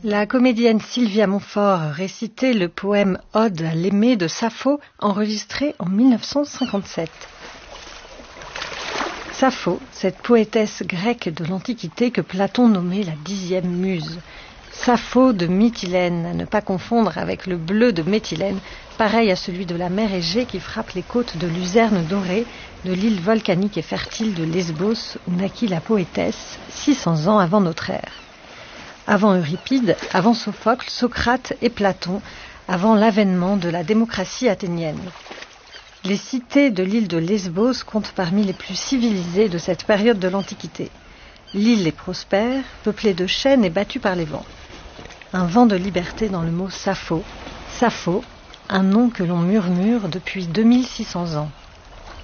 La comédienne Sylvia Montfort récitait le poème Ode à l'aimé de Sappho, enregistré en 1957. Sappho, cette poétesse grecque de l'Antiquité que Platon nommait la 10e muse. Sappho de Mytilène, à ne pas confondre avec le bleu de Méthylène, pareil à celui de la mer Égée qui frappe les côtes de Luzerne dorée, de l'île volcanique et fertile de Lesbos, où naquit la poétesse 600 ans avant notre ère. Avant Euripide, avant Sophocle, Socrate et Platon, avant l'avènement de la démocratie athénienne. Les cités de l'île de Lesbos comptent parmi les plus civilisées de cette période de l'Antiquité. L'île est prospère, peuplée de chênes et battue par les vents. Un vent de liberté dans le mot Sappho. Sappho, un nom que l'on murmure depuis 2600 ans.